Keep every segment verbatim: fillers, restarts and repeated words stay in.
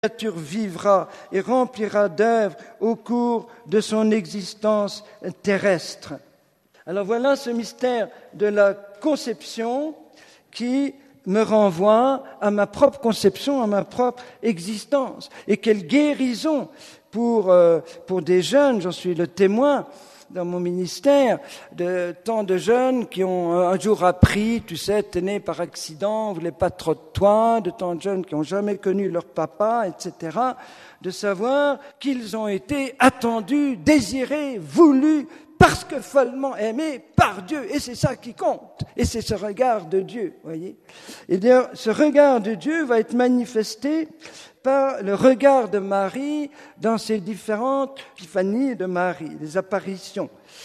créature vivra et remplira d'œuvres au cours de son existence terrestre. Alors voilà ce mystère de la conception qui me renvoie à ma propre conception, à ma propre existence. Et quelle guérison pour, euh, pour des jeunes, j'en suis le témoin dans mon ministère, de tant de jeunes qui ont un jour appris, tu sais, t'es né par accident, on voulait pas trop de toi, de tant de jeunes qui n'ont jamais connu leur papa, et cetera, de savoir qu'ils ont été attendus, désirés, voulus, parce que follement aimés par Dieu. Et c'est ça qui compte. Et c'est ce regard de Dieu, voyez. Et d'ailleurs, ce regard de Dieu va être manifesté par le regard de Marie dans ces différentes épiphanies de Marie, les apparitions.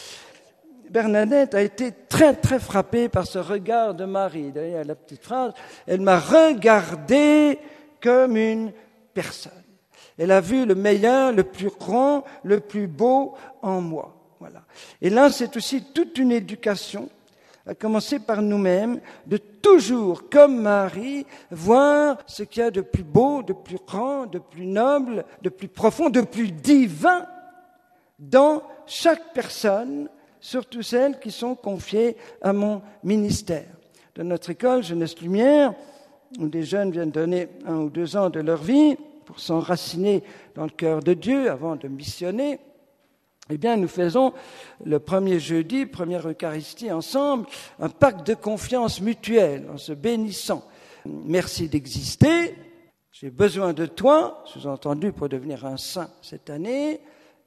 Bernadette a été très très frappée par ce regard de Marie. D'ailleurs, la petite phrase, elle m'a regardé comme une personne. Elle a vu le meilleur, le plus grand, le plus beau en moi. Voilà. Et là, c'est aussi toute une éducation, à commencer par nous-mêmes, de toujours, comme Marie, voir ce qu'il y a de plus beau, de plus grand, de plus noble, de plus profond, de plus divin dans chaque personne, surtout celles qui sont confiées à mon ministère. Dans notre école Jeunesse Lumière, où des jeunes viennent donner un ou deux ans de leur vie pour s'enraciner dans le cœur de Dieu avant de missionner, eh bien, nous faisons le premier jeudi, première Eucharistie ensemble, un pacte de confiance mutuelle en se bénissant. Merci d'exister, j'ai besoin de toi, sous-entendu pour devenir un saint cette année,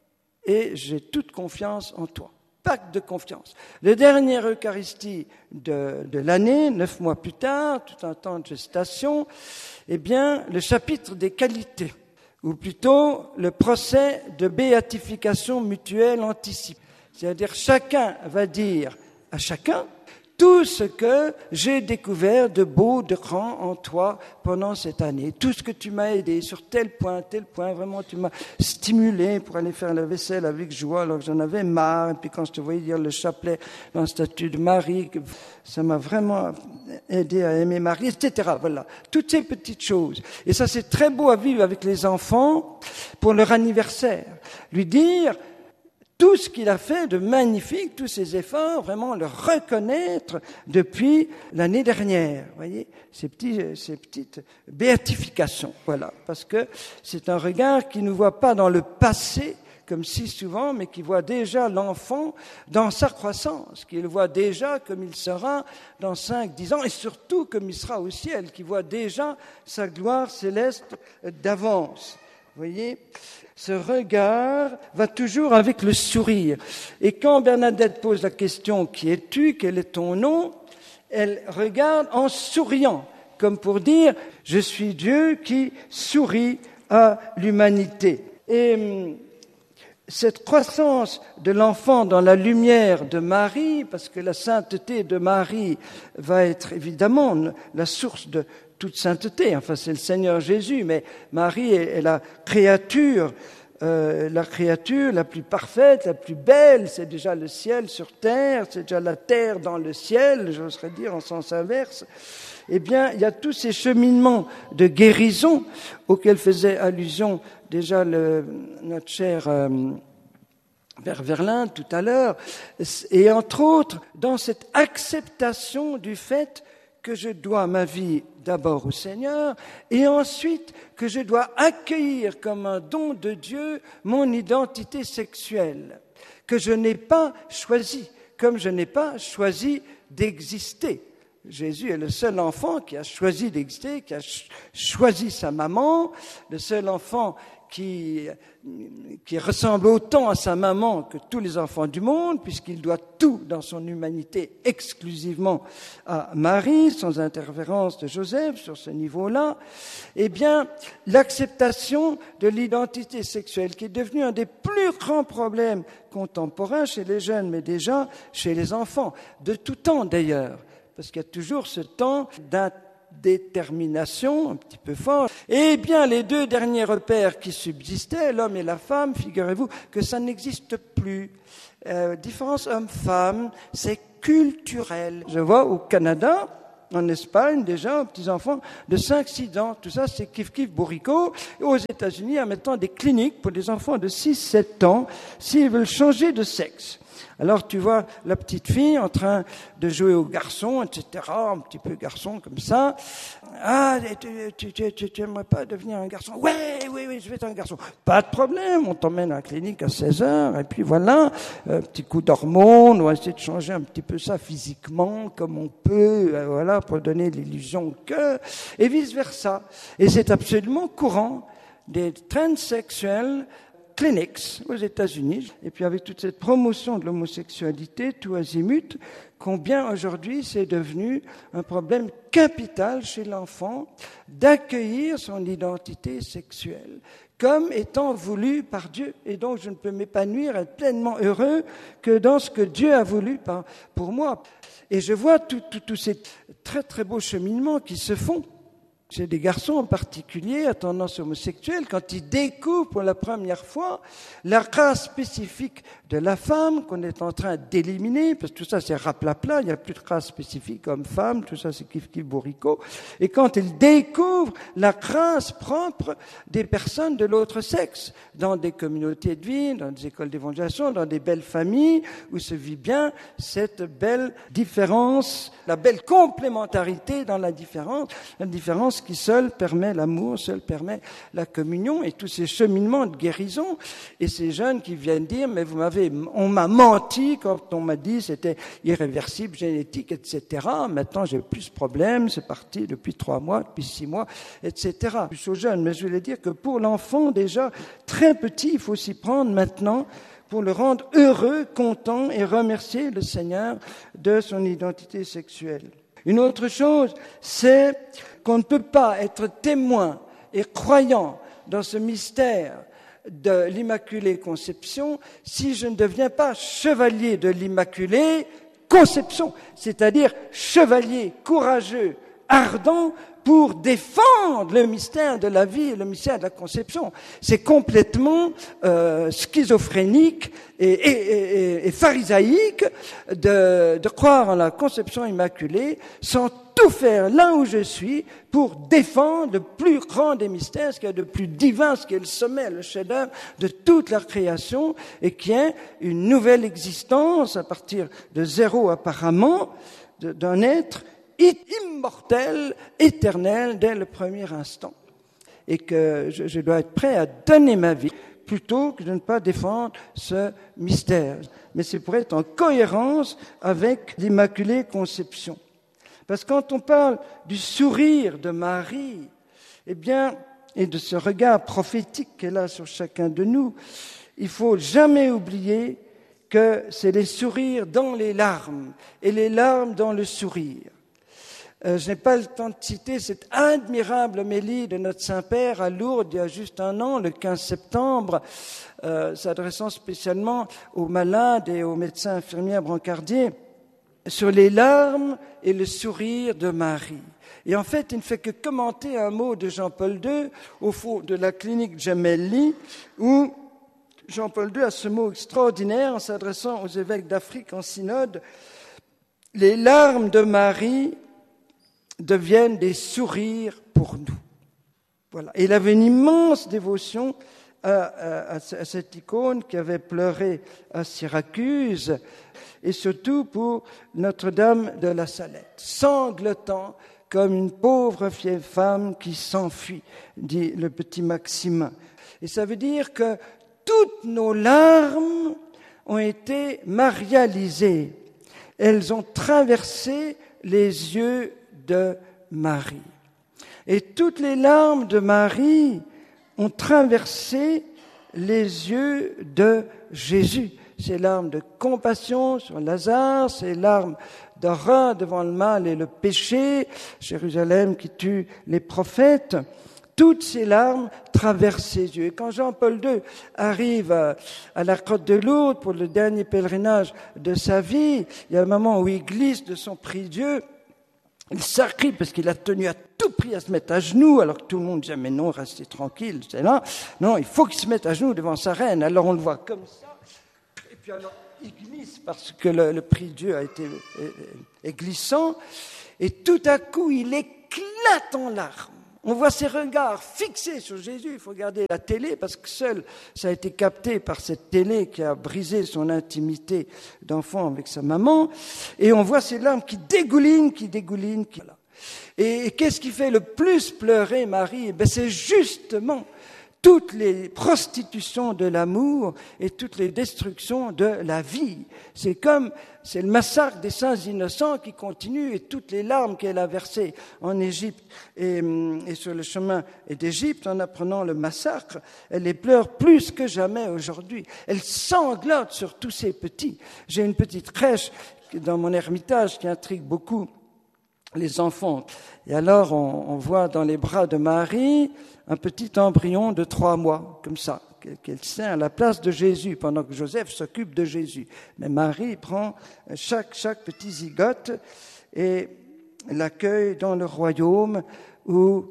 et j'ai toute confiance en toi. Pacte de confiance. La dernière Eucharistie de, de l'année, neuf mois plus tard, tout un temps de gestation, eh bien, le chapitre des qualités, ou plutôt le procès de béatification mutuelle anticipée. C'est-à-dire chacun va dire à chacun tout ce que j'ai découvert de beau, de grand en toi pendant cette année. Tout ce que tu m'as aidé sur tel point, tel point, vraiment tu m'as stimulé pour aller faire la vaisselle avec joie alors que j'en avais marre. Et puis quand je te voyais dire le chapelet dans le statut de Marie, ça m'a vraiment aidé à aimer Marie, et cetera. Voilà, toutes ces petites choses. Et ça c'est très beau à vivre avec les enfants pour leur anniversaire. Lui dire tout ce qu'il a fait de magnifique, tous ses efforts, vraiment le reconnaître depuis l'année dernière. Vous voyez, ces, petits, ces petites béatifications. Voilà, parce que c'est un regard qui ne voit pas dans le passé, comme si souvent, mais qui voit déjà l'enfant dans sa croissance, qui le voit déjà comme il sera dans cinq, dix ans, et surtout comme il sera au ciel, qui voit déjà sa gloire céleste d'avance. Vous voyez, ce regard va toujours avec le sourire. Et quand Bernadette pose la question « Qui es-tu ? Quel est ton nom ?», elle regarde en souriant, comme pour dire « Je suis Dieu qui sourit à l'humanité ». Et cette croissance de l'enfant dans la lumière de Marie, parce que la sainteté de Marie va être évidemment la source de toute sainteté, enfin c'est le Seigneur Jésus, mais Marie est, est la créature, euh, la créature la plus parfaite, la plus belle, c'est déjà le ciel sur terre, c'est déjà la terre dans le ciel, j'oserais dire en sens inverse. Eh bien, il y a tous ces cheminements de guérison auxquels faisait allusion déjà le, notre cher euh, Père Verlin tout à l'heure, et entre autres dans cette acceptation du fait que je dois ma vie d'abord au Seigneur et ensuite que je dois accueillir comme un don de Dieu mon identité sexuelle, que je n'ai pas choisi, comme je n'ai pas choisi d'exister. Jésus est le seul enfant qui a choisi d'exister, qui a choisi sa maman, le seul enfant qui, qui ressemble autant à sa maman que tous les enfants du monde, puisqu'il doit tout dans son humanité exclusivement à Marie, sans interférence de Joseph sur ce niveau-là. Eh bien, l'acceptation de l'identité sexuelle, qui est devenue un des plus grands problèmes contemporains chez les jeunes, mais déjà chez les enfants, de tout temps d'ailleurs, parce qu'il y a toujours ce temps d'indétermination un petit peu fort. Eh bien, les deux derniers repères qui subsistaient, l'homme et la femme, figurez-vous que ça n'existe plus. Euh, différence homme-femme, c'est culturel. Je vois au Canada, en Espagne, déjà, aux petits-enfants de cinq six ans. Tout ça, c'est kiff-kiff bourricot. Et aux États-Unis, en mettant des cliniques pour des enfants de six sept ans, s'ils veulent changer de sexe. Alors, tu vois la petite fille en train de jouer au garçon, et cetera, un petit peu garçon comme ça. Ah, tu, tu, tu, tu aimerais pas devenir un garçon? Oui, oui, oui, je vais être un garçon. Pas de problème, on t'emmène à la clinique à seize heures, et puis voilà, un petit coup d'hormones, on va essayer de changer un petit peu ça physiquement, comme on peut, voilà, pour donner l'illusion que, et vice-versa. Et c'est absolument courant des transsexuels clinics aux États-Unis, et puis avec toute cette promotion de l'homosexualité, tout azimut, combien aujourd'hui c'est devenu un problème capital chez l'enfant d'accueillir son identité sexuelle comme étant voulu par Dieu. Et donc je ne peux m'épanouir, être pleinement heureux que dans ce que Dieu a voulu pour moi. Et je vois tous ces très très beaux cheminements qui se font. Chez des garçons en particulier à tendance homosexuelle, quand ils découvrent pour la première fois la race spécifique de la femme qu'on est en train d'éliminer, parce que tout ça c'est raplapla, il n'y a plus de race spécifique homme-femme, tout ça c'est kiff-kiff bourricot, et quand ils découvrent la race propre des personnes de l'autre sexe, dans des communautés de vie, dans des écoles d'évangélisation, dans des belles familles, où se vit bien cette belle différence, la belle complémentarité dans la différence, la différence qui seul permet l'amour, seul permet la communion et tous ces cheminements de guérison. Et ces jeunes qui viennent dire, mais vous m'avez, on m'a menti quand on m'a dit c'était irréversible, génétique, et cetera. Maintenant j'ai plus de problèmes, c'est parti depuis trois mois, depuis six mois, et cetera. Plus aux jeunes, mais je voulais dire que pour l'enfant déjà très petit, il faut s'y prendre maintenant pour le rendre heureux, content et remercier le Seigneur de son identité sexuelle. Une autre chose, c'est qu'on ne peut pas être témoin et croyant dans ce mystère de l'Immaculée Conception si je ne deviens pas chevalier de l'Immaculée Conception, c'est-à-dire chevalier courageux, ardent, pour défendre le mystère de la vie et le mystère de la conception. C'est complètement euh, schizophrénique et, et, et, et pharisaïque de, de croire en la conception immaculée sans tout faire là où je suis pour défendre le plus grand des mystères, ce qu'il y a de plus divin, ce qui est le sommet, le chef-d'œuvre de toute la création et qui est une nouvelle existence à partir de zéro apparemment, de, d'un être immortel, éternel, dès le premier instant. Et que je, je dois être prêt à donner ma vie plutôt que de ne pas défendre ce mystère. Mais c'est pour être en cohérence avec l'Immaculée Conception. Parce que quand on parle du sourire de Marie, eh bien, et de ce regard prophétique qu'elle a sur chacun de nous, il faut jamais oublier que c'est les sourires dans les larmes et les larmes dans le sourire. Euh, je n'ai pas le temps de citer cette admirable homélie de notre Saint-Père à Lourdes il y a juste un an, le quinze septembre, euh, s'adressant spécialement aux malades et aux médecins infirmières brancardiers, sur les larmes et le sourire de Marie. Et en fait, il ne fait que commenter un mot de Jean-Paul deux, au fond de la clinique Gemelli, où Jean-Paul deux a ce mot extraordinaire en s'adressant aux évêques d'Afrique en synode. Les larmes de Marie deviennent des sourires pour nous. Voilà. Et il avait une immense dévotion à, à, à cette icône qui avait pleuré à Syracuse, et surtout pour Notre-Dame de la Salette, sanglotant comme une pauvre vieille femme qui s'enfuit, dit le petit Maximin. Et ça veut dire que toutes nos larmes ont été marialisées. Elles ont traversé les yeux de Marie. Et toutes les larmes de Marie ont traversé les yeux de Jésus. Ces larmes de compassion sur Lazare, ces larmes d'horreur devant le mal et le péché, Jérusalem qui tue les prophètes, toutes ces larmes traversent ses yeux. Et quand Jean-Paul deux arrive à, à la Côte de Lourdes pour le dernier pèlerinage de sa vie, il y a un moment où il glisse de son prie-Dieu. Il s'accrie parce qu'il a tenu à tout prix à se mettre à genoux, alors que tout le monde disait, mais non, restez tranquille, c'est là. Non, il faut qu'il se mette à genoux devant sa reine. Alors on le voit comme ça. Et puis alors, il glisse parce que le, le prix Dieu a été est, est glissant, et tout à coup, il éclate en larmes. On voit ses regards fixés sur Jésus. Il faut regarder la télé parce que seul ça a été capté par cette télé qui a brisé son intimité d'enfant avec sa maman. Et on voit ses larmes qui dégoulinent, qui dégoulinent. Qui... Et qu'est-ce qui fait le plus pleurer Marie? Eh bien, c'est justement toutes les prostitutions de l'amour et toutes les destructions de la vie. C'est comme, c'est le massacre des saints innocents qui continue, et toutes les larmes qu'elle a versées en Égypte et, et sur le chemin d'Égypte en apprenant le massacre, elle les pleure plus que jamais aujourd'hui. Elle sanglote sur tous ces petits. J'ai une petite crèche dans mon ermitage qui intrigue beaucoup les enfants. Et alors, on, on voit dans les bras de Marie un petit embryon de trois mois, comme ça, qu'elle tient à la place de Jésus, pendant que Joseph s'occupe de Jésus. Mais Marie prend chaque, chaque petit zygote et l'accueille dans le royaume où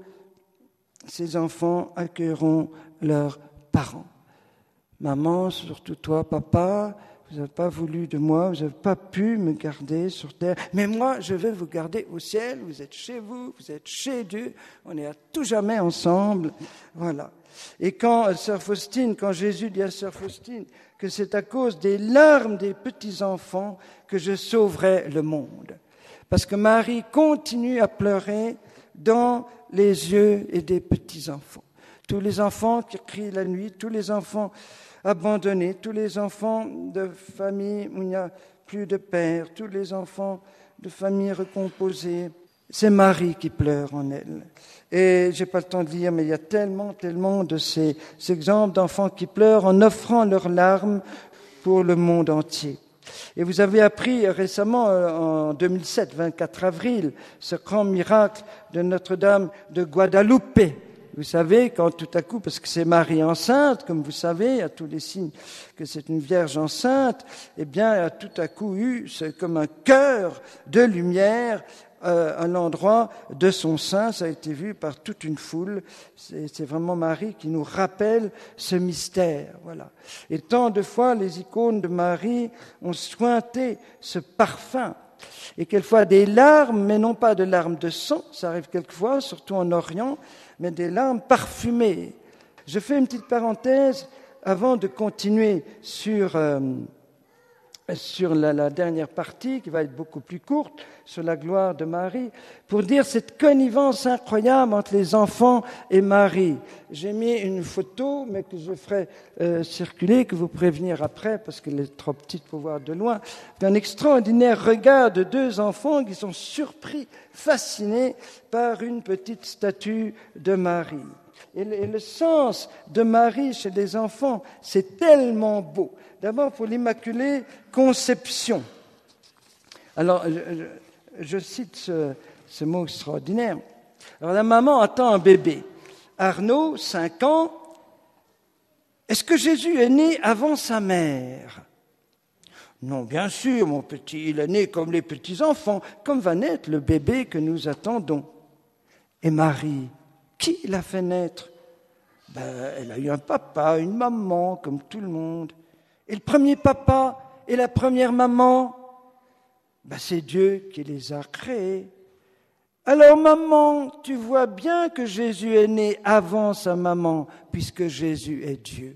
ces enfants accueilleront leurs parents. Maman, surtout toi, papa, vous n'avez pas voulu de moi, vous n'avez pas pu me garder sur terre. Mais moi, je vais vous garder au ciel. Vous êtes chez vous, vous êtes chez Dieu. On est à tout jamais ensemble. Voilà. Et quand sœur Faustine, quand Jésus dit à sœur Faustine que c'est à cause des larmes des petits-enfants que je sauverai le monde. Parce que Marie continue à pleurer dans les yeux et des petits-enfants. Tous les enfants qui crient la nuit, tous les enfants abandonnés, tous les enfants de familles où il n'y a plus de père, tous les enfants de familles recomposées. C'est Marie qui pleure en elle. Et j'ai pas le temps de lire, mais il y a tellement, tellement de ces, ces exemples d'enfants qui pleurent en offrant leurs larmes pour le monde entier. Et vous avez appris récemment, en deux mille sept, vingt-quatre avril, ce grand miracle de Notre-Dame de Guadalupe. Vous savez, quand tout à coup, parce que c'est Marie enceinte, comme vous savez, il y a tous les signes que c'est une vierge enceinte, eh bien, il y a tout à coup eu, c'est comme un cœur de lumière euh, à l'endroit de son sein. Ça a été vu par toute une foule. C'est, c'est vraiment Marie qui nous rappelle ce mystère. Voilà. Et tant de fois, les icônes de Marie ont sointé ce parfum. Et quelquefois des larmes, mais non pas de larmes de sang, ça arrive quelquefois, surtout en Orient, mais des larmes parfumées. Je fais une petite parenthèse avant de continuer sur, euh, sur la, la dernière partie, qui va être beaucoup plus courte, sur la gloire de Marie, pour dire cette connivence incroyable entre les enfants et Marie. J'ai mis une photo, mais que je ferai euh, circuler, que vous pourrez venir après, parce qu'elle est trop petite pour voir de loin, d'un extraordinaire regard de deux enfants qui sont surpris, fascinés par une petite statue de Marie. Et le, et le sens de Marie chez les enfants, c'est tellement beau. D'abord pour l'Immaculée Conception. Alors, je, je cite ce, ce mot extraordinaire. Alors, la maman attend un bébé. Arnaud, cinq ans. Est-ce que Jésus est né avant sa mère? Non, bien sûr, mon petit, il est né comme les petits-enfants, comme va naître le bébé que nous attendons. Et Marie, qui l'a fait naître? Ben, elle a eu un papa, une maman, comme tout le monde. Et le premier papa et la première maman, ben, c'est Dieu qui les a créés. Alors maman, tu vois bien que Jésus est né avant sa maman, puisque Jésus est Dieu.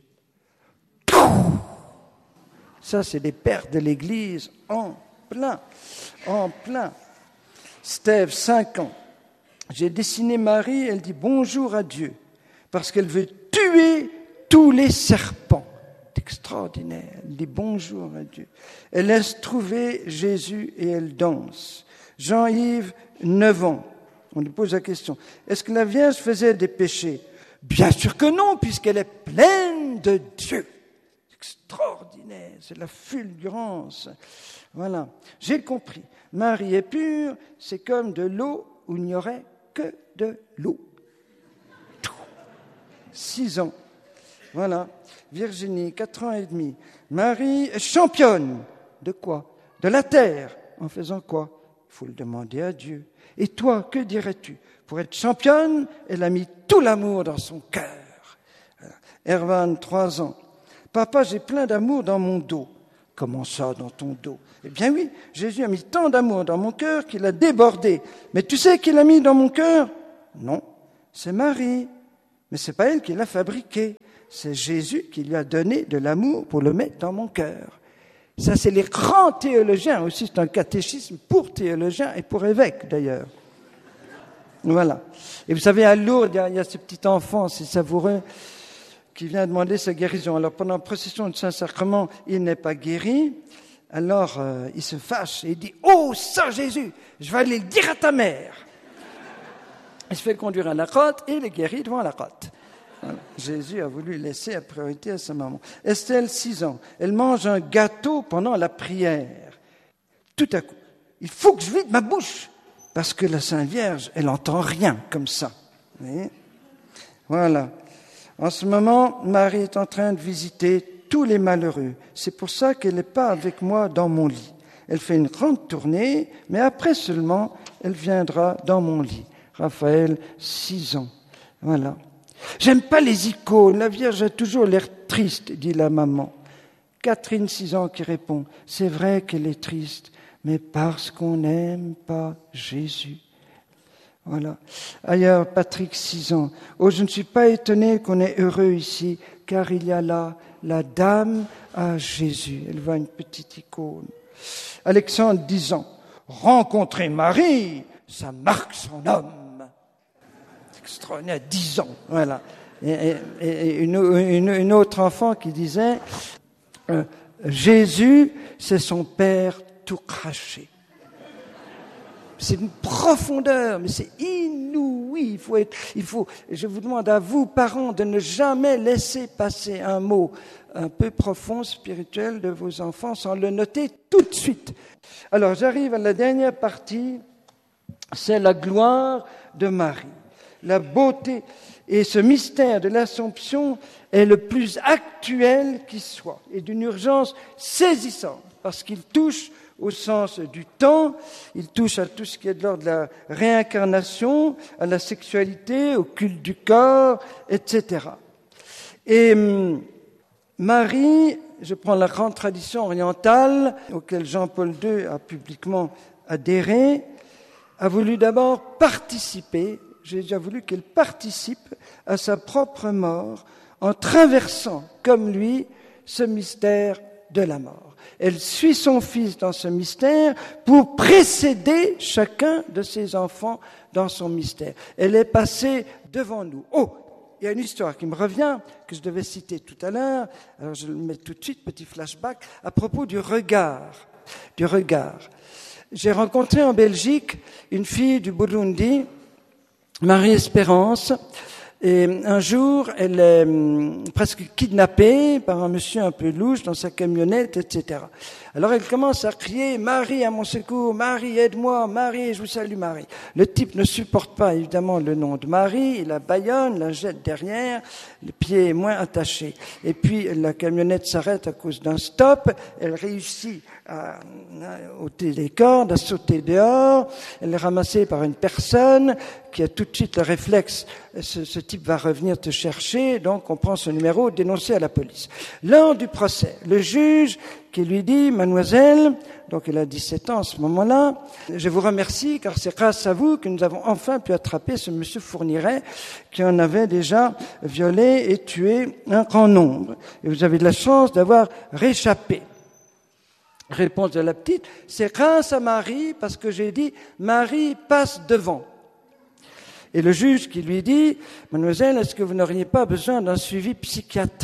Ça, c'est les pères de l'Église en plein, en plein. Stève, cinq ans. J'ai dessiné Marie, elle dit bonjour à Dieu, parce qu'elle veut tuer tous les serpents. C'est extraordinaire. Elle dit bonjour à Dieu. Elle laisse trouver Jésus et elle danse. Jean-Yves, neuf ans. On lui pose la question, est-ce que la Vierge faisait des péchés? Bien sûr que non, puisqu'elle est pleine de Dieu. C'est extraordinaire, c'est la fulgurance. Voilà, j'ai compris. Marie est pure, c'est comme de l'eau où il n'y aurait que de l'eau. Six ans. Voilà. Virginie, quatre ans et demi. Marie est championne. De quoi? De la terre. En faisant quoi? Il faut le demander à Dieu. Et toi, que dirais-tu? Pour être championne, elle a mis tout l'amour dans son cœur. Voilà. Erwan, trois ans. Papa, j'ai plein d'amour dans mon dos. Comment ça, dans ton dos? Eh bien oui, Jésus a mis tant d'amour dans mon cœur qu'il a débordé. Mais tu sais qui l'a mis dans mon cœur? Non, c'est Marie. Mais c'est pas elle qui l'a fabriqué. C'est Jésus qui lui a donné de l'amour pour le mettre dans mon cœur. Ça, c'est les grands théologiens aussi. C'est un catéchisme pour théologiens et pour évêques, d'ailleurs. Voilà. Et vous savez, à Lourdes, il y a, il y a ce petit enfant, c'est savoureux, qui vient demander sa guérison. Alors, pendant la procession du Saint-Sacrement, il n'est pas guéri. Alors, euh, il se fâche et il dit « Oh, Saint Jésus, je vais aller le dire à ta mère !» Il se fait conduire à la côte et il est guéri devant la côte. Voilà. Jésus a voulu laisser la priorité à sa maman. Estelle, six ans, elle mange un gâteau pendant la prière. Tout à coup, il faut que je vide ma bouche, parce que la Sainte Vierge, elle n'entend rien comme ça. Vous voyez ? Voilà. En ce moment, Marie est en train de visiter tous les malheureux. C'est pour ça qu'elle n'est pas avec moi dans mon lit. Elle fait une grande tournée, mais après seulement, elle viendra dans mon lit. Raphaël, six ans. Voilà. J'aime pas les icônes. La Vierge a toujours l'air triste, dit la maman. Catherine, six ans, qui répond, c'est vrai qu'elle est triste, mais parce qu'on n'aime pas Jésus. Voilà. Ailleurs, Patrick, six ans. Oh, je ne suis pas étonné qu'on est heureux ici, car il y a là la Dame à Jésus. Elle voit une petite icône. Alexandre, dix ans. Rencontrer Marie, ça marque son homme. C'est extraordinaire, dix ans. Voilà. Et, et, et une, une, une autre enfant qui disait, euh, Jésus, c'est son père tout craché. C'est une profondeur, mais c'est inouï. Il faut être, il faut, je vous demande à vous, parents, de ne jamais laisser passer un mot un peu profond, spirituel de vos enfants sans le noter tout de suite. Alors, j'arrive à la dernière partie, c'est la gloire de Marie. La beauté et ce mystère de l'Assomption est le plus actuel qui soit et d'une urgence saisissante parce qu'il touche au sens du temps, il touche à tout ce qui est de l'ordre de la réincarnation, à la sexualité, au culte du corps, et cetera. Et hum, Marie, je prends la grande tradition orientale, auquel Jean-Paul deux a publiquement adhéré, a voulu d'abord participer, j'ai déjà voulu qu'elle participe à sa propre mort en traversant, comme lui, ce mystère de la mort. Elle suit son fils dans ce mystère pour précéder chacun de ses enfants dans son mystère. Elle est passée devant nous. Oh, il y a une histoire qui me revient, que je devais citer tout à l'heure, alors je le mets tout de suite, petit flashback, à propos du regard. Du regard. J'ai rencontré en Belgique une fille du Burundi, Marie-Espérance, et un jour, elle est hum, presque kidnappée par un monsieur un peu louche dans sa camionnette, et cetera. Alors elle commence à crier « Marie, à mon secours, Marie, aide-moi, Marie, je vous salue, Marie ». Le type ne supporte pas évidemment le nom de Marie, il la bâillonne, la jette derrière, le pied est moins attaché. Et puis la camionnette s'arrête à cause d'un stop, elle réussit à, à ôter les cordes, à sauter dehors, elle est ramassée par une personne qui a tout de suite le réflexe, ce, ce type va revenir te chercher, donc on prend son numéro, dénoncé à la police. Lors du procès, le juge qui lui dit, mademoiselle, donc elle a dix-sept ans à ce moment-là, je vous remercie car c'est grâce à vous que nous avons enfin pu attraper ce monsieur Fourniret qui en avait déjà violé et tué un grand nombre. Et vous avez de la chance d'avoir réchappé. Réponse de la petite, c'est grâce à Marie parce que j'ai dit, Marie passe devant. Et le juge qui lui dit, mademoiselle, est-ce que vous n'auriez pas besoin d'un suivi psychiatrique ?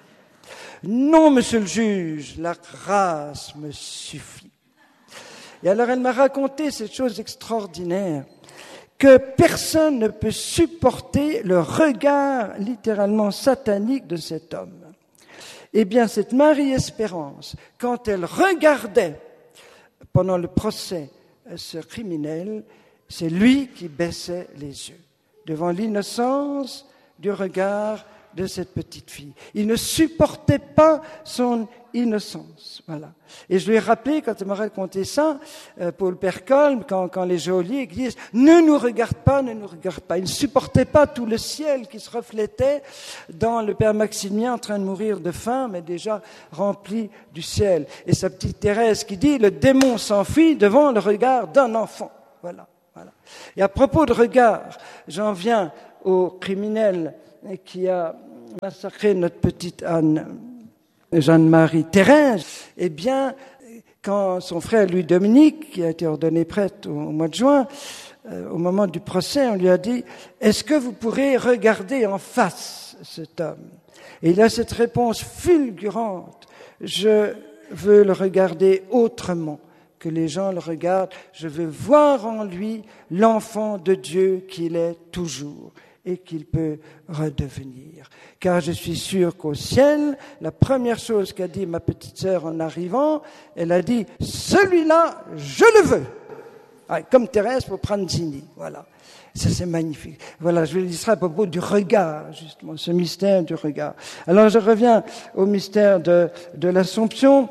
Non, monsieur le juge, la grâce me suffit. Et alors elle m'a raconté cette chose extraordinaire, que personne ne peut supporter le regard littéralement satanique de cet homme. Eh bien, cette Marie-Espérance, quand elle regardait pendant le procès ce criminel, c'est lui qui baissait les yeux devant l'innocence du regard de cette petite fille. Il ne supportait pas son innocence. Voilà. Et je lui ai rappelé, quand il m'a raconté ça, euh, Paul Percolme, quand, quand les geôliers disent « Ne nous regarde pas, ne nous regarde pas ». Il ne supportait pas tout le ciel qui se reflétait dans le père Maximien en train de mourir de faim, mais déjà rempli du ciel. Et sa petite Thérèse qui dit « Le démon s'enfuit devant le regard d'un enfant ». Voilà, voilà. Et à propos de regard, j'en viens au criminel qui a massacré notre petite Anne, Jeanne-Marie Thérèse. Eh bien, quand son frère Louis-Dominique, qui a été ordonné prêtre au mois de juin, euh, au moment du procès, on lui a dit « Est-ce que vous pourrez regarder en face cet homme ?» Et il a cette réponse fulgurante « Je veux le regarder autrement que les gens le regardent. Je veux voir en lui l'enfant de Dieu qu'il est toujours et qu'il peut redevenir. Car je suis sûr qu'au ciel, la première chose qu'a dit ma petite sœur en arrivant, elle a dit « Celui-là, je le veux !» ah, comme Thérèse pour Pranzini, voilà. Ça, c'est magnifique. Voilà, je vais dire à propos du regard, justement, ce mystère du regard. Alors, je reviens au mystère de, de l'Assomption,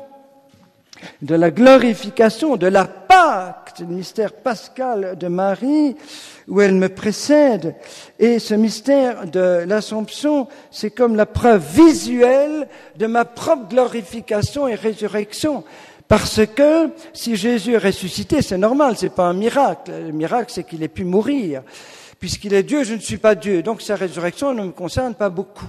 de la glorification, de la Pâque, le mystère pascal de Marie, où elle me précède. Et ce mystère de l'Assomption, c'est comme la preuve visuelle de ma propre glorification et résurrection. Parce que si Jésus est ressuscité, c'est normal, c'est pas un miracle. Le miracle, c'est qu'il ait pu mourir. Puisqu'il est Dieu, je ne suis pas Dieu. Donc sa résurrection ne me concerne pas beaucoup.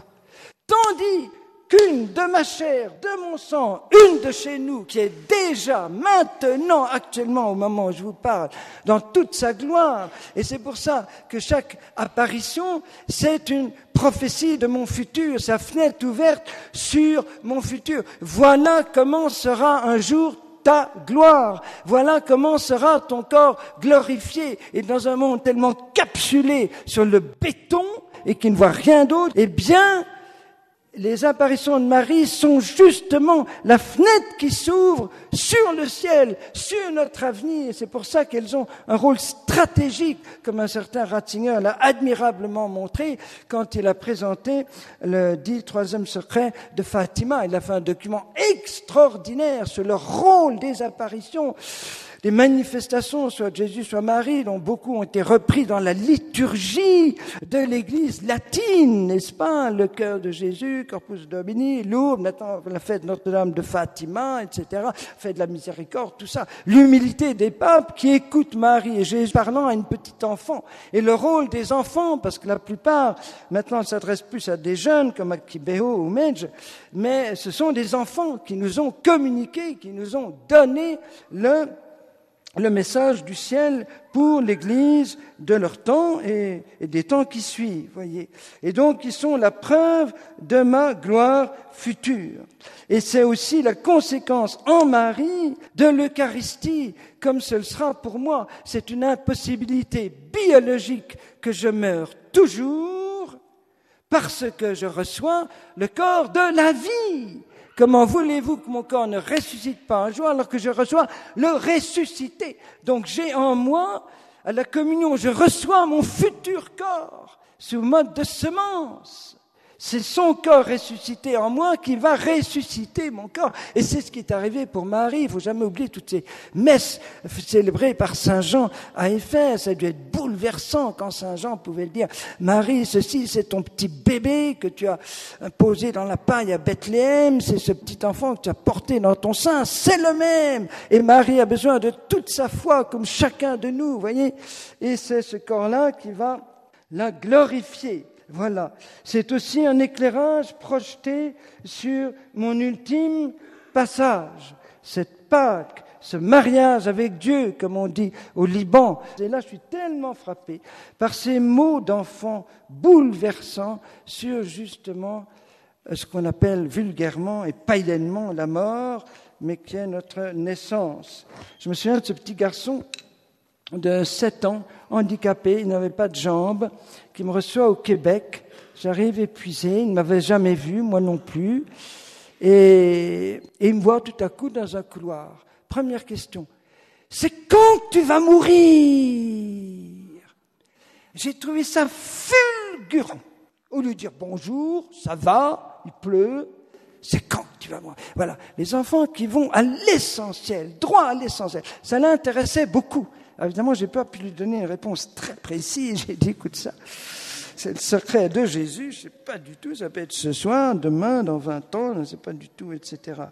Tandis qu'une de ma chair, de mon sang, une de chez nous, qui est déjà, maintenant, actuellement, au moment où je vous parle, dans toute sa gloire. Et c'est pour ça que chaque apparition, c'est une prophétie de mon futur, sa fenêtre ouverte sur mon futur. Voilà comment sera un jour ta gloire. Voilà comment sera ton corps glorifié. Et dans un monde tellement capsulé sur le béton et qui ne voit rien d'autre, eh bien, les apparitions de Marie sont justement la fenêtre qui s'ouvre sur le ciel, sur notre avenir. C'est pour ça qu'elles ont un rôle stratégique, comme un certain Ratzinger l'a admirablement montré quand il a présenté le dit troisième secret de Fatima. Il a fait un document extraordinaire sur le rôle des apparitions, des manifestations, soit Jésus, soit Marie, dont beaucoup ont été repris dans la liturgie de l'Église latine, n'est-ce pas? Le cœur de Jésus, Corpus Domini, Lourdes, la fête de Notre-Dame de Fatima, et cetera, fête de la miséricorde, tout ça. L'humilité des papes qui écoutent Marie et Jésus parlant à une petite enfant. Et le rôle des enfants, parce que la plupart, maintenant, s'adressent plus à des jeunes, comme à Kibéo ou Medj, mais ce sont des enfants qui nous ont communiqué, qui nous ont donné le le message du ciel pour l'Église de leur temps et, et des temps qui suivent, voyez. Et donc, ils sont la preuve de ma gloire future. Et c'est aussi la conséquence en Marie de l'Eucharistie, comme ce le sera pour moi. C'est une impossibilité biologique que je meurs toujours parce que je reçois le corps de la vie. Comment voulez-vous que mon corps ne ressuscite pas un jour alors que je reçois le ressuscité? Donc j'ai en moi, à la communion, je reçois mon futur corps sous mode de semence. C'est son corps ressuscité en moi qui va ressusciter mon corps. Et c'est ce qui est arrivé pour Marie. Il ne faut jamais oublier toutes ces messes célébrées par Saint Jean à Éphèse. Ça a dû être bouleversant quand Saint Jean pouvait dire « Marie, ceci c'est ton petit bébé que tu as posé dans la paille à Bethléem. C'est ce petit enfant que tu as porté dans ton sein. C'est le même !» Et Marie a besoin de toute sa foi comme chacun de nous, vous voyez. Et c'est ce corps-là qui va la glorifier. Voilà, c'est aussi un éclairage projeté sur mon ultime passage, cette Pâque, ce mariage avec Dieu, comme on dit au Liban. Et là, je suis tellement frappé par ces mots d'enfant bouleversants sur justement ce qu'on appelle vulgairement et païennement la mort, mais qui est notre naissance. Je me souviens de ce petit garçon de sept ans, handicapé, il n'avait pas de jambes, qui me reçoit au Québec. J'arrive épuisé, il ne m'avait jamais vu, moi non plus. Et, et il me voit tout à coup dans un couloir. Première question, c'est quand que tu vas mourir? J'ai trouvé ça fulgurant. Au lieu de dire bonjour, ça va, il pleut, c'est quand tu vas voir. Voilà, les enfants qui vont à l'essentiel, droit à l'essentiel. Ça l'intéressait beaucoup. Alors, évidemment, j'ai pas pu lui donner une réponse très précise. J'ai dit, écoute ça, c'est le secret de Jésus, je sais pas du tout, ça peut être ce soir, demain, dans vingt ans, je ne sais pas du tout, et cetera.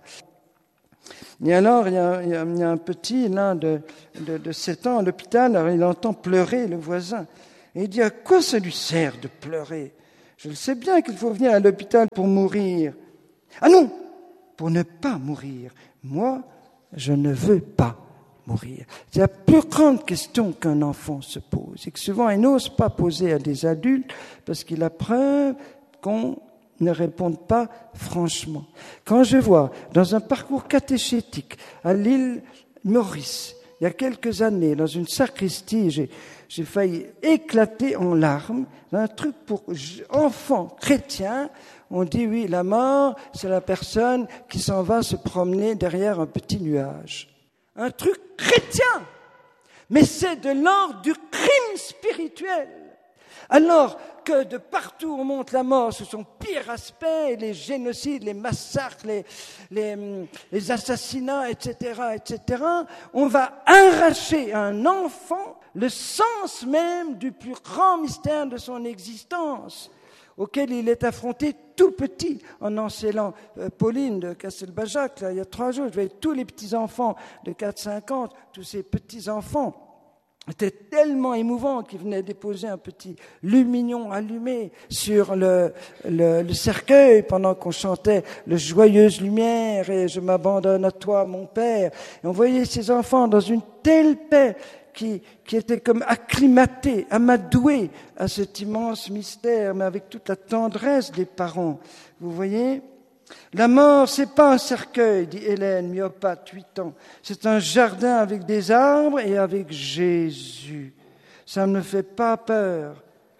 Et alors, il y a, il y a, il y a un petit, là, de, de, de sept ans à l'hôpital, alors il entend pleurer le voisin. Et il dit, à quoi ça lui sert de pleurer? Je le sais bien qu'il faut venir à l'hôpital pour mourir. Ah non, pour ne pas mourir. Moi, je ne veux pas mourir. C'est la plus grande question qu'un enfant se pose. Et que souvent, il n'ose pas poser à des adultes parce qu'il a preuve qu'on ne réponde pas franchement. Quand je vois dans un parcours catéchétique à l'île Maurice, il y a quelques années, dans une sacristie, j'ai, j'ai failli éclater en larmes, un truc pour enfants chrétiens. On dit oui, la mort, c'est la personne qui s'en va se promener derrière un petit nuage. Un truc chrétien, mais c'est de l'ordre du crime spirituel. Alors que de partout on montre la mort sous son pire aspect, les génocides, les massacres, les, les, les assassinats, et cetera, et cetera, on va arracher à un enfant le sens même du plus grand mystère de son existence, auquel il est affronté tout petit en encellant euh, Pauline de Castelbajac, là, il y a trois jours. Je voyais tous les petits-enfants de quatre cinq ans, tous ces petits-enfants. C'était tellement émouvant qu'ils venaient déposer un petit lumignon allumé sur le, le, le cercueil pendant qu'on chantait « Le joyeuse lumière » et « Je m'abandonne à toi, mon Père ». Et on voyait ces enfants dans une telle paix qui, qui étaient comme acclimatés, amadoués à cet immense mystère, mais avec toute la tendresse des parents. Vous voyez ? La mort, c'est pas un cercueil, dit Hélène, myopathe, huit ans. C'est un jardin avec des arbres et avec Jésus. Ça ne me fait pas peur.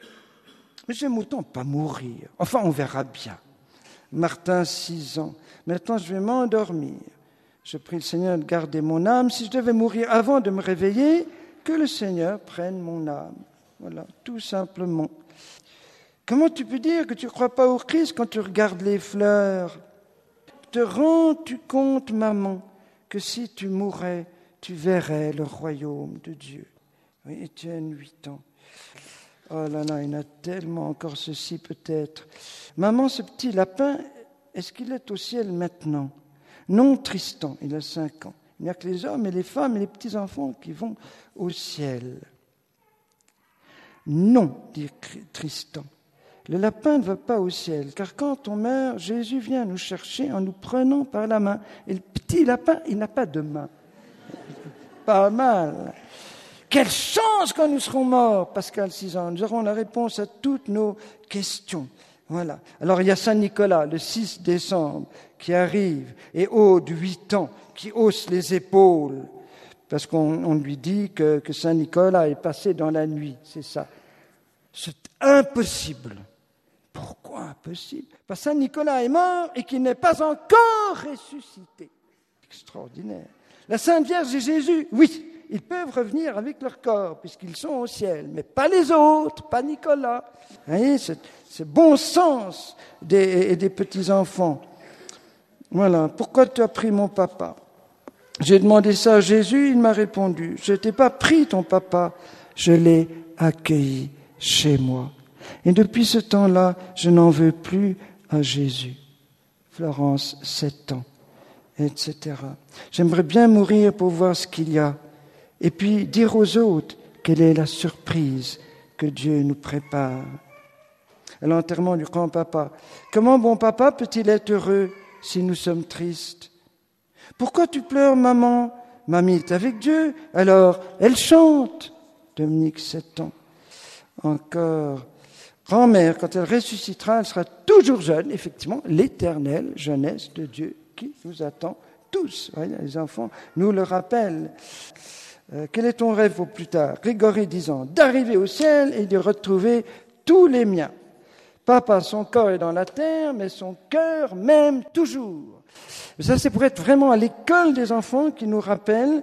Mais j'aime autant pas mourir. Enfin, on verra bien. Martin, six ans. Maintenant, je vais m'endormir. Je prie le Seigneur de garder mon âme. Si je devais mourir avant de me réveiller, que le Seigneur prenne mon âme. Voilà, tout simplement. Comment tu peux dire que tu ne crois pas au Christ quand tu regardes les fleurs? Te rends-tu compte, maman, que si tu mourais, tu verrais le royaume de Dieu? Oui, Étienne, huit ans. Oh là là, il y en a tellement encore ceci peut-être. Maman, ce petit lapin, est-ce qu'il est au ciel maintenant? Non, Tristan, il a cinq ans. Il n'y a que les hommes et les femmes et les petits-enfants qui vont au ciel. Non, dit Tristan. Le lapin ne va pas au ciel, car quand on meurt, Jésus vient nous chercher en nous prenant par la main. Et le petit lapin, il n'a pas de main. Pas mal. Quelle chance quand nous serons morts, Pascal, six ans. Nous aurons la réponse à toutes nos questions. Voilà. Alors il y a Saint Nicolas, le six décembre, qui arrive, et Aude, huit ans, qui hausse les épaules, parce qu'on on lui dit que, que Saint Nicolas est passé dans la nuit. C'est ça. C'est impossible. Pourquoi impossible? Parce que Saint Nicolas est mort et qu'il n'est pas encore ressuscité. Extraordinaire. La Sainte Vierge et Jésus, oui, ils peuvent revenir avec leur corps puisqu'ils sont au ciel, mais pas les autres, pas Nicolas. Vous voyez, c'est, c'est bon sens des, des petits-enfants. Voilà. Pourquoi tu as pris mon papa? J'ai demandé ça à Jésus, il m'a répondu. Je t'ai pas pris ton papa, je l'ai accueilli chez moi. Et depuis ce temps-là, je n'en veux plus à Jésus. Florence, sept ans, et cetera. J'aimerais bien mourir pour voir ce qu'il y a. Et puis dire aux autres quelle est la surprise que Dieu nous prépare. À l'enterrement du grand-papa. Comment bon papa peut-il être heureux si nous sommes tristes? Pourquoi tu pleures, maman? Mamie est avec Dieu, alors elle chante. Dominique, sept ans. Encore. Grand-mère, quand elle ressuscitera, elle sera toujours jeune, effectivement, l'éternelle jeunesse de Dieu qui nous attend tous. Voyez, les enfants nous le rappellent. Euh, quel est ton rêve pour plus tard? Grégory, dix ans, d'arriver au ciel et de retrouver tous les miens. Papa, son corps est dans la terre, mais son cœur m'aime toujours. Ça, c'est pour être vraiment à l'école des enfants qui nous rappellent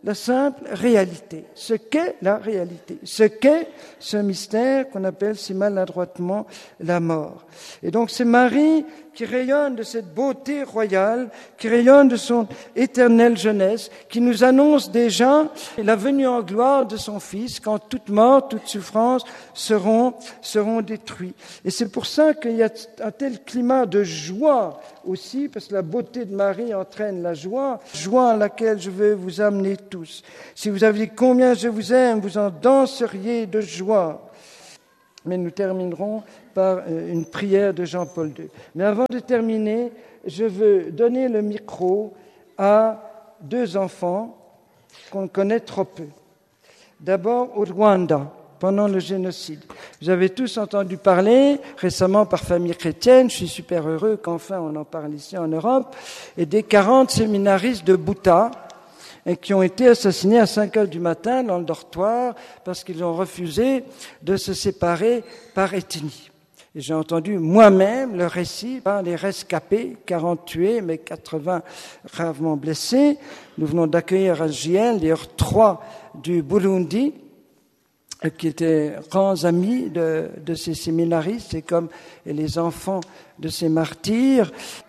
la simple réalité. Ce qu'est la réalité. Ce qu'est ce mystère qu'on appelle si maladroitement la mort. Et donc c'est Marie qui rayonne de cette beauté royale, qui rayonne de son éternelle jeunesse, qui nous annonce déjà la venue en gloire de son Fils, quand toute mort, toute souffrance seront, seront détruites. Et c'est pour ça qu'il y a un tel climat de joie aussi, parce que la beauté de Marie entraîne la joie, joie à laquelle je veux vous amener tous. Si vous aviez combien je vous aime, vous en danseriez de joie. Mais nous terminerons par une prière de Jean-Paul deux. Mais avant de terminer, je veux donner le micro à deux enfants qu'on connaît trop peu. D'abord au Rwanda, pendant le génocide. Vous avez tous entendu parler récemment par Famille Chrétienne, je suis super heureux qu'enfin on en parle ici en Europe, et des quarante séminaristes de Bhouta, et qui ont été assassinés à cinq heures du matin dans le dortoir parce qu'ils ont refusé de se séparer par ethnie. Et j'ai entendu moi-même le récit par les rescapés, quarante tués, mais quatre-vingts gravement blessés. Nous venons d'accueillir à J L, d'ailleurs trois du Burundi, qui étaient grands amis de, de ces séminaristes, et comme les enfants de ces martyrs.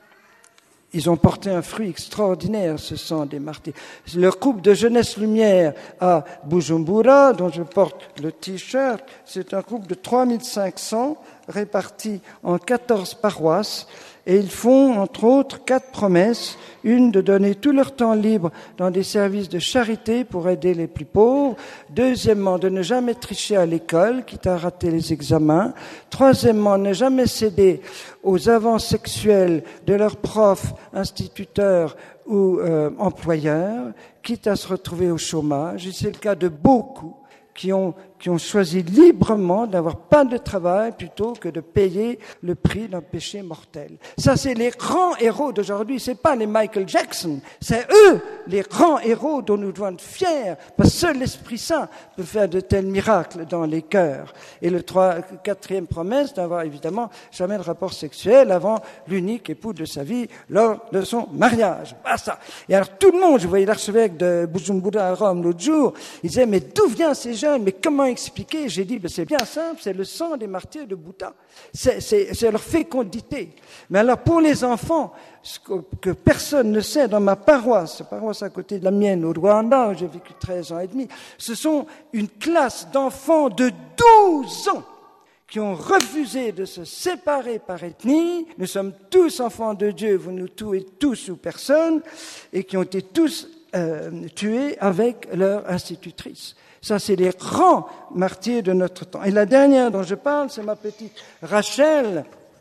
Ils ont porté un fruit extraordinaire, ce sont des martyrs. Le groupe de Jeunesse Lumière à Bujumbura, dont je porte le t-shirt, c'est un groupe de trois mille cinq cents répartis en quatorze paroisses. Et ils font, entre autres, quatre promesses. Une, de donner tout leur temps libre dans des services de charité pour aider les plus pauvres. Deuxièmement, de ne jamais tricher à l'école, quitte à rater les examens. Troisièmement, ne jamais céder aux avances sexuelles de leurs profs, instituteurs ou euh, employeurs, quitte à se retrouver au chômage. Et c'est le cas de beaucoup qui ont, qui ont choisi librement d'avoir pas de travail plutôt que de payer le prix d'un péché mortel. Ça, c'est les grands héros d'aujourd'hui. C'est pas les Michael Jackson. C'est eux, les grands héros dont nous devons être fiers. Parce que seul l'Esprit Saint peut faire de tels miracles dans les cœurs. Et le trois, quatrième promesse, d'avoir évidemment jamais de rapport sexuel avant l'unique époux de sa vie lors de son mariage. Basta. Et alors, tout le monde, je voyais l'archevêque de Bujumbura à Rome l'autre jour, il disait, mais d'où vient ces jeunes? Mais comment expliquer? J'ai dit, ben c'est bien simple, c'est le sang des martyrs de Bhouta. C'est, c'est, c'est leur fécondité. Mais alors, pour les enfants, ce que, que personne ne sait dans ma paroisse, paroisse à côté de la mienne, au Rwanda, où j'ai vécu treize ans et demi, ce sont une classe d'enfants de douze ans qui ont refusé de se séparer par ethnie. Nous sommes tous enfants de Dieu, vous nous tuez tous ou personne, et qui ont été tous euh, tués avec leur institutrice. Ça, c'est les grands martyrs de notre temps. Et la dernière dont je parle, c'est ma petite Rachel,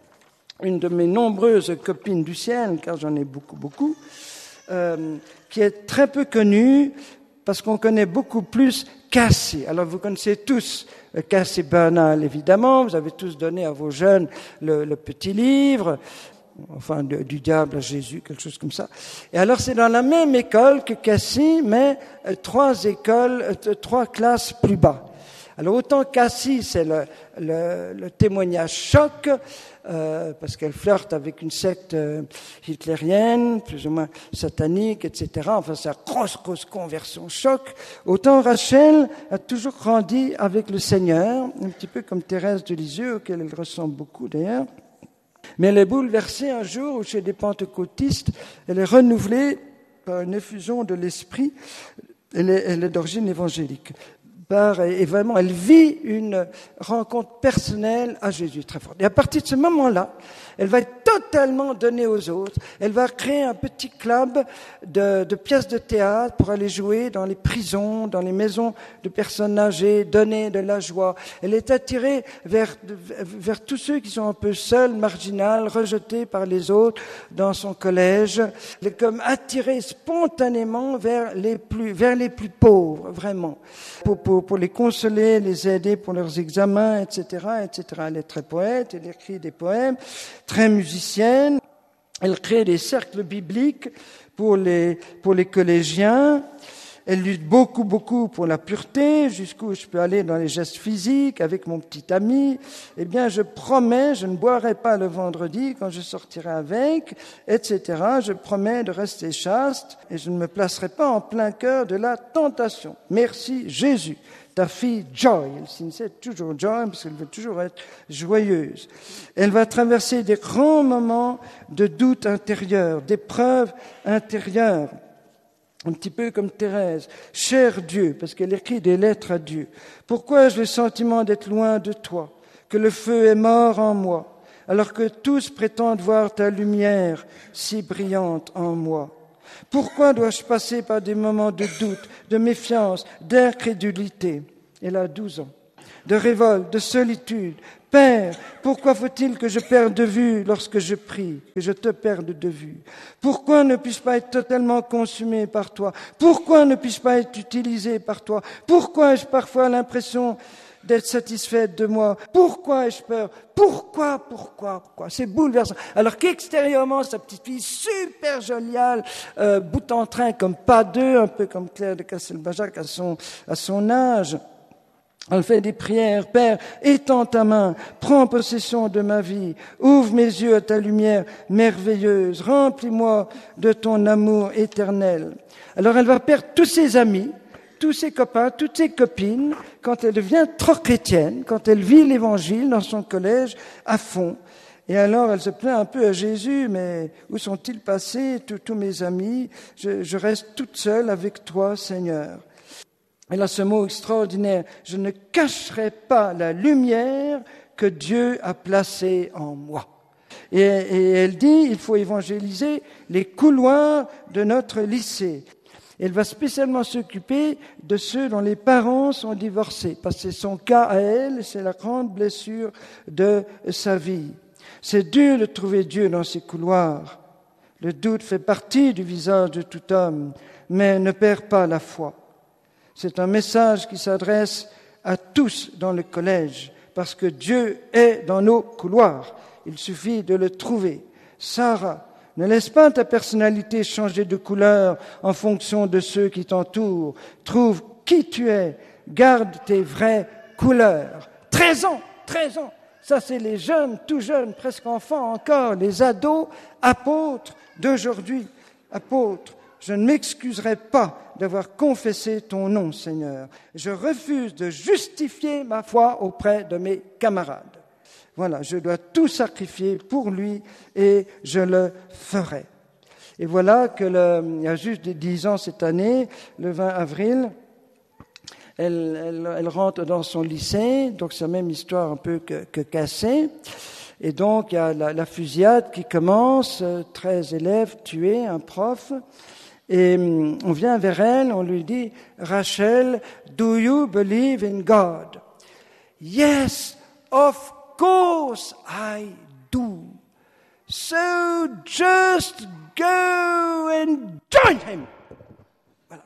une de mes nombreuses copines du ciel, car j'en ai beaucoup, beaucoup, euh, qui est très peu connue, parce qu'on connaît beaucoup plus Cassie. Alors, vous connaissez tous Cassie Bernal, évidemment. Vous avez tous donné à vos jeunes le, le petit livre, enfin, de, du diable à Jésus, quelque chose comme ça. Et alors, c'est dans la même école que Cassie, mais euh, trois écoles, euh, trois classes plus bas. Alors, autant Cassie, c'est le, le, le témoignage choc, euh, parce qu'elle flirte avec une secte euh, hitlérienne, plus ou moins satanique, et cetera. Enfin, c'est une grosse, grosse conversion choc. Autant Rachel a toujours grandi avec le Seigneur, un petit peu comme Thérèse de Lisieux, auquel elle ressemble beaucoup d'ailleurs. Mais elle est bouleversée un jour où chez des pentecôtistes, elle est renouvelée par une effusion de l'esprit. Elle est, elle est d'origine évangélique. Par, et vraiment, elle vit une rencontre personnelle à Jésus très forte. Et à partir de ce moment-là, elle va être totalement donnée aux autres. Elle va créer un petit club de, de pièces de théâtre pour aller jouer dans les prisons, dans les maisons de personnes âgées, donner de la joie. Elle est attirée vers, vers tous ceux qui sont un peu seuls, marginaux, rejetés par les autres dans son collège. Elle est comme attirée spontanément vers les plus, vers les plus pauvres, vraiment. Pour, pour, pour les consoler, les aider pour leurs examens, et cetera, et cetera. Elle est très poète, elle écrit des poèmes, très musicienne. Elle crée des cercles bibliques pour les, pour les collégiens. Elle lutte beaucoup, beaucoup pour la pureté, jusqu'où je peux aller dans les gestes physiques avec mon petit ami. Eh bien, je promets, je ne boirai pas le vendredi quand je sortirai avec, et cetera. Je promets de rester chaste et je ne me placerai pas en plein cœur de la tentation. Merci Jésus. Ta fille Joy, elle s'initie toujours Joy parce qu'elle veut toujours être joyeuse. Elle va traverser des grands moments de doute intérieur, d'épreuves intérieures. Un petit peu comme Thérèse. Cher Dieu, parce qu'elle écrit des lettres à Dieu. Pourquoi ai-je le sentiment d'être loin de toi, que le feu est mort en moi, alors que tous prétendent voir ta lumière si brillante en moi? Pourquoi dois-je passer par des moments de doute, de méfiance, d'incrédulité? Elle a douze ans. De révolte, de solitude. Père, pourquoi faut-il que je perde de vue lorsque je prie, que je te perde de vue? Pourquoi ne puis-je pas être totalement consumé par toi? Pourquoi ne puis-je pas être utilisé par toi? Pourquoi ai-je parfois l'impression d'être satisfaite de moi? Pourquoi ai-je peur? Pourquoi, pourquoi, pourquoi? C'est bouleversant. Alors qu'extérieurement, sa petite fille super joviale, euh, bout en train comme pas deux, un peu comme Claire de Castelbajac à son, à son âge. Elle fait des prières. Père, étends ta main, prends possession de ma vie, ouvre mes yeux à ta lumière merveilleuse, remplis-moi de ton amour éternel. Alors elle va perdre tous ses amis, tous ses copains, toutes ses copines, quand elle devient trop chrétienne, quand elle vit l'évangile dans son collège à fond. Et alors elle se plaint un peu à Jésus, mais où sont-ils passés, tous, tous mes amis? Je, je reste toute seule avec toi, Seigneur. Elle a ce mot extraordinaire, je ne cacherai pas la lumière que Dieu a placée en moi. Et, et elle dit, il faut évangéliser les couloirs de notre lycée. Elle va spécialement s'occuper de ceux dont les parents sont divorcés, parce que c'est son cas à elle, c'est la grande blessure de sa vie. C'est dur de trouver Dieu dans ces couloirs. Le doute fait partie du visage de tout homme, mais ne perd pas la foi. C'est un message qui s'adresse à tous dans le collège, parce que Dieu est dans nos couloirs. Il suffit de le trouver. Sarah, ne laisse pas ta personnalité changer de couleur en fonction de ceux qui t'entourent. Trouve qui tu es. Garde tes vraies couleurs. treize ans, treize ans. Ça, c'est les jeunes, tout jeunes, presque enfants encore, les ados, apôtres d'aujourd'hui. Apôtres. Je ne m'excuserai pas d'avoir confessé ton nom, Seigneur. Je refuse de justifier ma foi auprès de mes camarades. Voilà, je dois tout sacrifier pour lui et je le ferai. Et voilà que le, il y a juste dix ans cette année, le vingt avril, elle, elle, elle rentre dans son lycée, donc c'est la même histoire un peu que, que Cassé. Et donc il y a la, la fusillade qui commence, treize élèves tués, un prof. Et on vient vers elle, on lui dit, Rachel, do you believe in God? Yes, of course I do. So just go and join him. Voilà.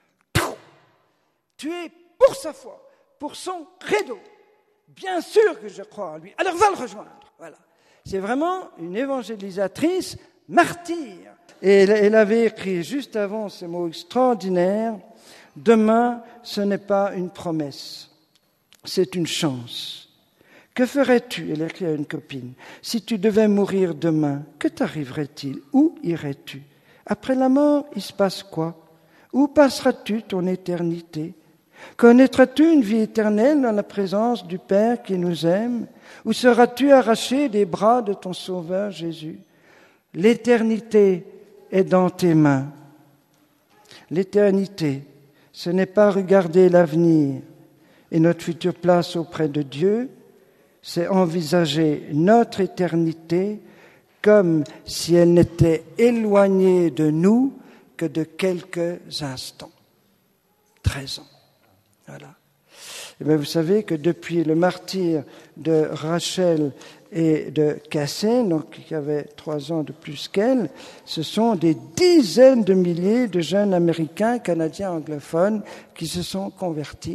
Tu es pour sa foi, pour son credo. Bien sûr que je crois en lui. Alors va le rejoindre. Voilà. C'est vraiment une évangélisatrice martyre. Et elle avait écrit juste avant ces mots extraordinaires, « Demain, ce n'est pas une promesse, c'est une chance. Que ferais-tu » elle a écrit à une copine, « si tu devais mourir demain, que t'arriverait-il? Où irais-tu? Après la mort, il se passe quoi? Où passeras-tu ton éternité? Connaîtras-tu une vie éternelle dans la présence du Père qui nous aime? Ou seras-tu arraché des bras de ton Sauveur Jésus? L'éternité est dans tes mains. L'éternité, ce n'est pas regarder l'avenir et notre future place auprès de Dieu, c'est envisager notre éternité comme si elle n'était éloignée de nous que de quelques instants. Treize ans. Voilà. Et bien, vous savez que depuis le martyre de Rachel et de Cassé, donc qui avait trois ans de plus qu'elle, ce sont des dizaines de milliers de jeunes Américains, Canadiens, anglophones qui se sont convertis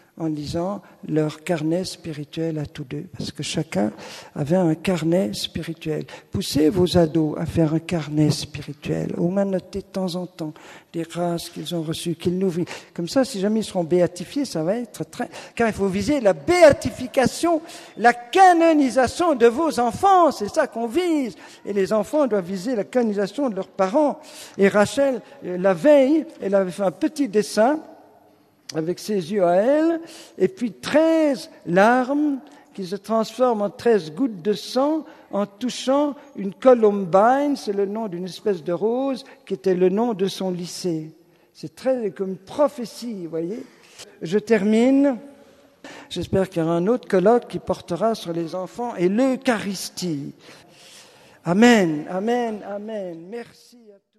en lisant leur carnet spirituel à tous deux, parce que chacun avait un carnet spirituel. Poussez vos ados à faire un carnet spirituel, au moins noter de temps en temps des grâces qu'ils ont reçues, qu'ils nous vivent. Comme ça, si jamais ils seront béatifiés, ça va être très... Car il faut viser la béatification, la canonisation de vos enfants, c'est ça qu'on vise. Et les enfants doivent viser la canonisation de leurs parents. Et Rachel, la veille, elle avait fait un petit dessin avec ses yeux à elle, et puis treize larmes qui se transforment en treize gouttes de sang en touchant une columbine, c'est le nom d'une espèce de rose, qui était le nom de son lycée. C'est très comme une prophétie, vous voyez. Je termine. J'espère qu'il y aura un autre colloque qui portera sur les enfants et l'Eucharistie. Amen, amen, amen. Merci à tous.